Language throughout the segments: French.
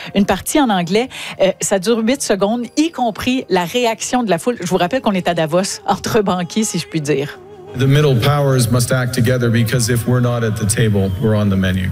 une partie en anglais. Ça dure 8 secondes, y compris la réaction de la foule. Je vous rappelle qu'on est à Davos, entre banquiers, si je puis dire. The middle powers must act together because if we're not at the table, we're on the menu.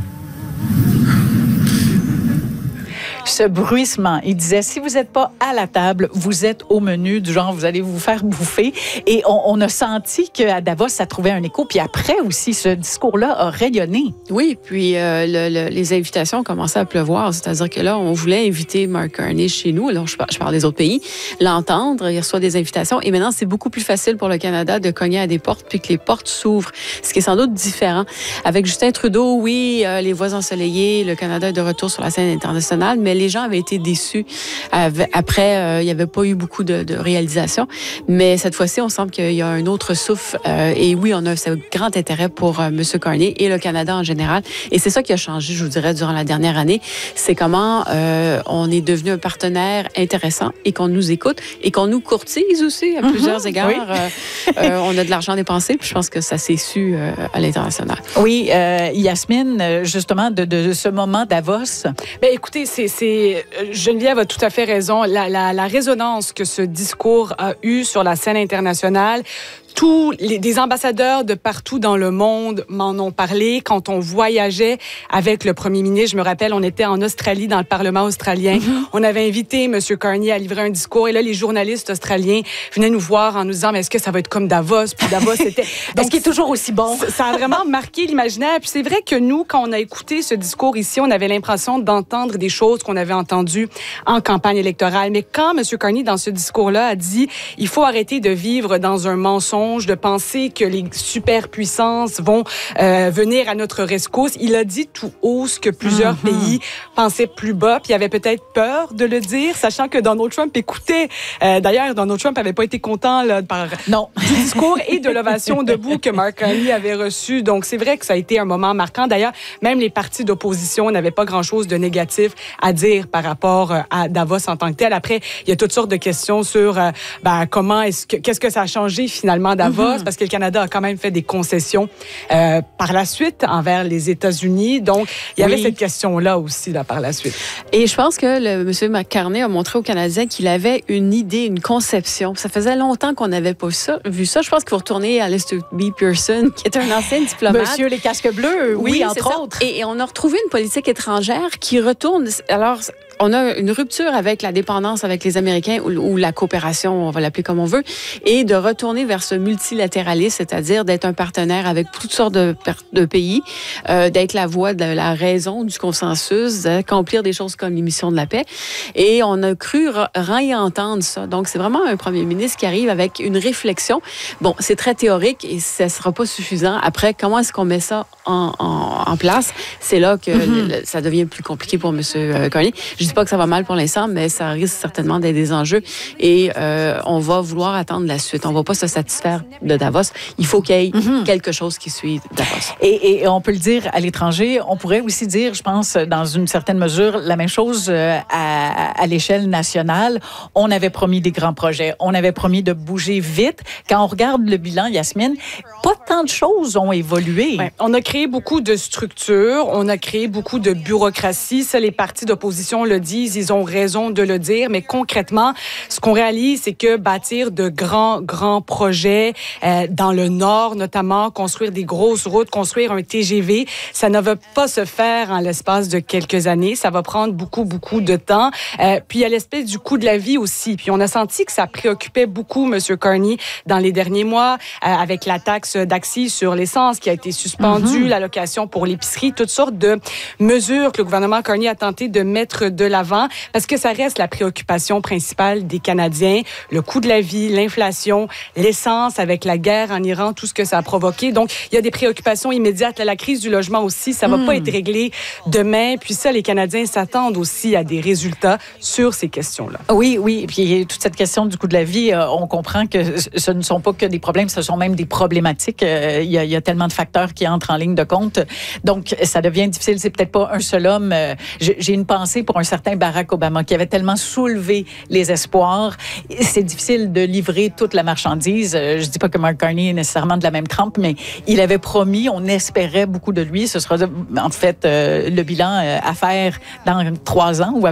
Ce bruissement, il disait, si vous n'êtes pas à la table, vous êtes au menu, du genre, vous allez vous faire bouffer. Et on a senti qu'à Davos, ça trouvait un écho. Puis après aussi, ce discours-là a rayonné. Oui, puis les invitations ont commencé à pleuvoir. C'est-à-dire que là, on voulait inviter Mark Carney chez nous. Alors, je parle des autres pays. L'entendre, il reçoit des invitations. Et maintenant, c'est beaucoup plus facile pour le Canada de cogner à des portes puis que les portes s'ouvrent. Ce qui est sans doute différent. Avec Justin Trudeau, oui, les voies ensoleillées, le Canada est de retour sur la scène internationale, mais les gens avaient été déçus. Après, il n'y avait pas eu beaucoup de réalisations. Mais cette fois-ci, on semble qu'il y a un autre souffle. Et oui, on a ce grand intérêt pour M. Carney et le Canada en général. Et c'est ça qui a changé, je vous dirais, durant la dernière année. C'est comment on est devenu un partenaire intéressant et qu'on nous écoute et qu'on nous courtise aussi à plusieurs égards. Oui. On a de l'argent dépensé, puis je pense que ça s'est su à l'international. Oui, Yasmine, justement, de ce moment Davos. Bien, écoutez, Geneviève a tout à fait raison. La résonance que ce discours a eue sur la scène internationale, des ambassadeurs de partout dans le monde m'en ont parlé. Quand on voyageait avec le premier ministre, je me rappelle, on était en Australie, dans le Parlement australien. On avait invité M. Carney à livrer un discours. Et là, les journalistes australiens venaient nous voir en nous disant, mais est-ce que ça va être comme Davos? Puis Davos, c'était... Est-ce qu'il est toujours aussi bon? Ça a vraiment marqué l'imaginaire. Puis c'est vrai que nous, quand on a écouté ce discours ici, on avait l'impression d'entendre des choses qu'on avait entendues en campagne électorale. Mais quand M. Carney, dans ce discours-là, a dit, il faut arrêter de vivre dans un mensonge, de penser que les superpuissances vont venir à notre rescousse. Il a dit tout haut ce que plusieurs pays pensaient plus bas, puis il avait peut-être peur de le dire, sachant que Donald Trump écoutait. D'ailleurs, Donald Trump n'avait pas été content là, du discours et de l'ovation debout que Mark Carney avait reçu. Donc, c'est vrai que ça a été un moment marquant. D'ailleurs, même les partis d'opposition n'avaient pas grand-chose de négatif à dire par rapport à Davos en tant que tel. Après, il y a toutes sortes de questions sur qu'est-ce que ça a changé finalement Davos, parce que le Canada a quand même fait des concessions par la suite envers les États-Unis. Donc, il y avait cette question-là aussi là, par la suite. Et je pense que M. Carney a montré aux Canadiens qu'il avait une idée, une conception. Ça faisait longtemps qu'on n'avait pas vu ça. Je pense qu'il faut retourner à Lester B. Pearson, qui est un ancien diplomate. Monsieur les casques bleus, oui entre autres. Et on a retrouvé une politique étrangère qui retourne... Alors, on a une rupture avec la dépendance avec les Américains ou la coopération, on va l'appeler comme on veut, et de retourner vers ce multilatéralisme, c'est-à-dire d'être un partenaire avec toutes sortes de pays, d'être la voix de la raison, du consensus, d'accomplir des choses comme l'émission de la paix. Et on a cru réentendre ça. Donc, c'est vraiment un premier ministre qui arrive avec une réflexion. Bon, c'est très théorique et ça ne sera pas suffisant. Après, comment est-ce qu'on met ça en place? C'est là que ça devient plus compliqué pour M. Carney. Je ne dis pas que ça va mal pour l'instant, mais ça risque certainement d'être des enjeux et on va vouloir attendre la suite. On ne va pas se satisfaire de Davos. Il faut qu'il y ait quelque chose qui suit Davos. Et on peut le dire à l'étranger. On pourrait aussi dire, je pense, dans une certaine mesure, la même chose à l'échelle nationale. On avait promis des grands projets. On avait promis de bouger vite. Quand on regarde le bilan, Yasmine, pas tant de choses ont évolué. Ouais. On a créé beaucoup de structures. On a créé beaucoup de bureaucratie. Ça, les partis d'opposition le disent. Ils ont raison de le dire. Mais concrètement, ce qu'on réalise, c'est que bâtir de grands projets dans le Nord, notamment, construire des grosses routes, construire un TGV, ça ne va pas se faire en l'espace de quelques années. Ça va prendre beaucoup de temps. Puis, il y a l'aspect du coût de la vie aussi. Puis, on a senti que ça préoccupait beaucoup M. Carney dans les derniers mois, avec la taxe d'accise sur l'essence qui a été suspendue, l'allocation pour l'épicerie, toutes sortes de mesures que le gouvernement Carney a tenté de mettre de l'avant parce que ça reste la préoccupation principale des Canadiens. Le coût de la vie, l'inflation, l'essence avec la guerre en Iran, tout ce que ça a provoqué. Donc, il y a des préoccupations immédiates. La crise du logement aussi, ça va pas être réglé demain. Puis ça, les Canadiens s'attendent aussi à des résultats sur ces questions-là. Oui. Et puis, toute cette question du coût de la vie, on comprend que ce ne sont pas que des problèmes, ce sont même des problématiques. Il y a tellement de facteurs qui entrent en ligne de compte. Donc, ça devient difficile. C'est peut-être pas un seul homme. J'ai une pensée pour un certain Barack Obama qui avait tellement soulevé les espoirs. C'est difficile de livrer toute la marchandise. Je dis pas que Mark Carney est nécessairement de la même trempe, mais il avait promis, on espérait beaucoup de lui. Ce sera en fait le bilan à faire dans 3 ans ou